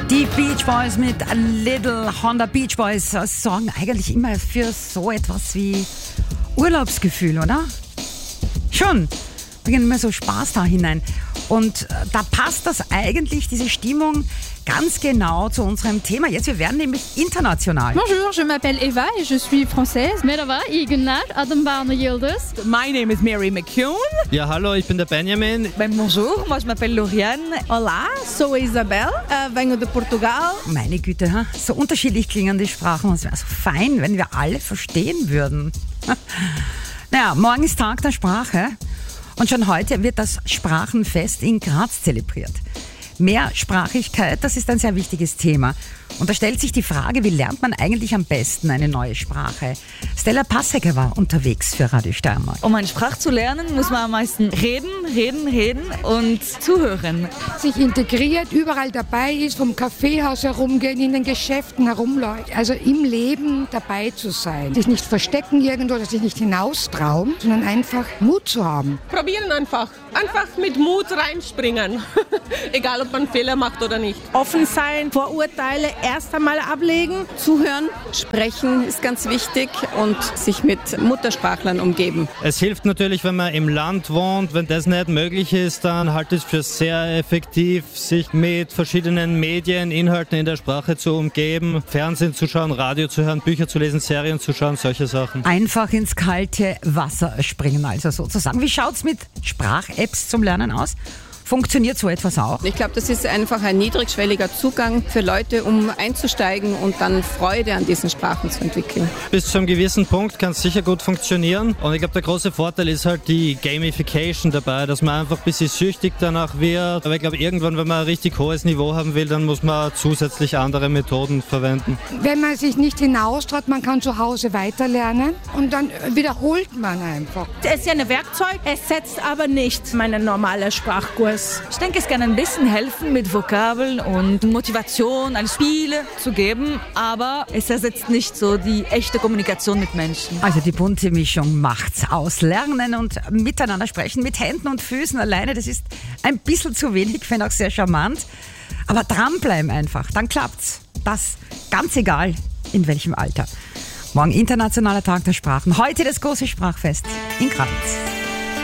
Die Beach Boys mit A Little Honda. Beach Boys sorgen eigentlich immer für so etwas wie Urlaubsgefühl, oder? Schon. Bringen immer so Spaß da hinein. Und da passt das eigentlich, diese Stimmung, ganz genau zu unserem Thema. Jetzt, wir werden nämlich international. Bonjour, je m'appelle Eva et je suis française. Merhaba, iyi günler. Adım Banu Yıldız. My name is Mary McCune. Ja, hallo, ich bin der Benjamin. Bonjour, moi je m'appelle Lauriane. Olá, sou a Isabel, venho de Portugal. Meine Güte, so unterschiedlich klingen die Sprachen. Es wäre so fein, wenn wir alle verstehen würden. Naja, morgen ist Tag der Sprache. Und schon heute wird das Sprachenfest in Graz zelebriert. Mehrsprachigkeit, das ist ein sehr wichtiges Thema. Und da stellt sich die Frage, wie lernt man eigentlich am besten eine neue Sprache? Stella Passecker war unterwegs für Radio Steiermark. Um eine Sprache zu lernen, muss man am meisten reden und zuhören. Sich integriert, überall dabei ist, vom Kaffeehaus herumgehen, in den Geschäften herumläuft. Also im Leben dabei zu sein. Sich nicht verstecken irgendwo, oder sich nicht hinaustrauen, sondern einfach Mut zu haben. Probieren einfach. Einfach mit Mut reinspringen. Egal, ob man Fehler macht oder nicht. Offen sein, Vorurteile erst einmal ablegen, zuhören, sprechen ist ganz wichtig und sich mit Muttersprachlern umgeben. Es hilft natürlich, wenn man im Land wohnt. Wenn das nicht möglich ist, dann halte ich es für sehr effektiv, sich mit verschiedenen Medien, Inhalten in der Sprache zu umgeben, Fernsehen zu schauen, Radio zu hören, Bücher zu lesen, Serien zu schauen, solche Sachen. Einfach ins kalte Wasser springen, also sozusagen. Wie schaut's mit Sprach-Apps zum Lernen aus? Funktioniert so etwas auch? Ich glaube, das ist einfach ein niedrigschwelliger Zugang für Leute, um einzusteigen und dann Freude an diesen Sprachen zu entwickeln. Bis zu einem gewissen Punkt kann es sicher gut funktionieren. Und ich glaube, der große Vorteil ist halt die Gamification dabei, dass man einfach ein bisschen süchtig danach wird. Aber ich glaube, irgendwann, wenn man ein richtig hohes Niveau haben will, dann muss man zusätzlich andere Methoden verwenden. Wenn man sich nicht hinaustraut, man kann zu Hause weiterlernen und dann wiederholt man einfach. Es ist ja ein Werkzeug, es setzt aber nicht meinen normalen Sprachkurs. Ich denke, es kann ein bisschen helfen, mit Vokabeln und Motivation, ein Spiele zu geben, aber es ersetzt nicht so die echte Kommunikation mit Menschen. Also die bunte Mischung macht's aus. Lernen und miteinander sprechen mit Händen und Füßen alleine, das ist ein bisschen zu wenig, wenn auch sehr charmant. Aber dranbleiben einfach, dann klappt's. Das ganz egal, in welchem Alter. Morgen internationaler Tag der Sprachen. Heute das große Sprachfest in Graz.